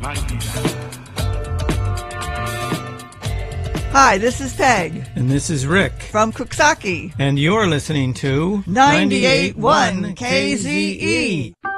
Hi, this is Peg. And this is Rick. From Cooksaki. And you're listening to 98.1 KZE.